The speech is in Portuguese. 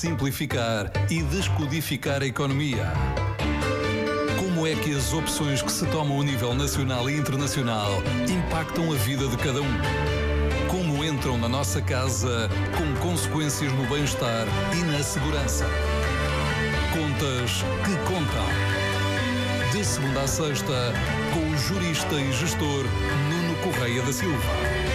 simplificar e descodificar a economia. Como é que as opções que se tomam a nível nacional e internacional impactam a vida de cada um? Como entram na nossa casa com consequências no bem-estar e na segurança? Contas que contam. De segunda a sexta, com o jurista e gestor Nuno Correia da Silva.